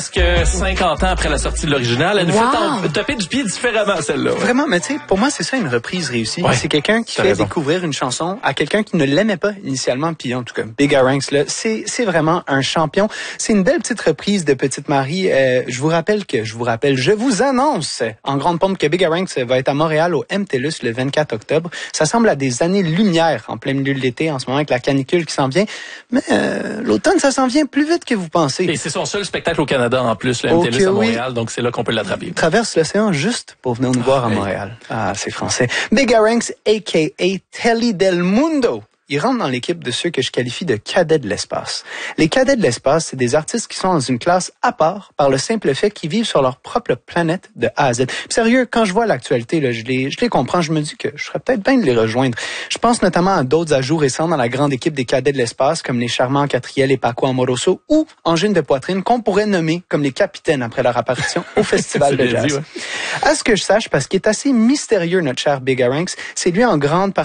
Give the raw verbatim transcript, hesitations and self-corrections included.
que cinquante ans après la sortie de l'original, elle nous wow. fait taper du pied différemment, celle-là. Ouais. Vraiment, mais tu sais, pour moi, c'est ça une reprise réussie. Ouais, c'est quelqu'un qui fait raison. découvrir une chanson à quelqu'un qui ne l'aimait pas initialement. Puis en tout cas, Bigaranx, là, c'est c'est vraiment un champion. C'est une belle petite reprise de Petite Marie. Euh, je vous rappelle que, je vous rappelle, je vous annonce en grande pompe que Bigaranx va être à Montréal au M T L U S le vingt-quatre octobre. Ça semble à des années-lumière en plein milieu de l'été en ce moment avec la canicule qui s'en vient. Mais euh, l'automne, ça s'en vient plus vite que vous pensez. Et c'est son seul spectacle au Canada en plus, le M T L U S à Montréal, oui. Donc c'est là qu'on peut l'attraper. Il traverse l'océan juste pour venir nous ah, voir à Montréal. Ah, c'est français. Bigaranx, a k a. Telly del Mundo. Il rentre dans l'équipe de ceux que je qualifie de cadets de l'espace. Les cadets de l'espace, c'est des artistes qui sont dans une classe à part par le simple fait qu'ils vivent sur leur propre planète de A à Z. Puis sérieux, quand je vois l'actualité, là, je les, je les comprends. Je me dis que je serais peut-être bien de les rejoindre. Je pense notamment à d'autres ajouts récents dans la grande équipe des cadets de l'espace, comme les charmants Catriel et Paco Amoroso, ou Angine de Poitrine, qu'on pourrait nommer comme les capitaines après leur apparition au Festival de Jazz. Dit, ouais. À ce que je sache, parce qu'il est assez mystérieux, notre cher Bigaranx, c'est lui en grande partie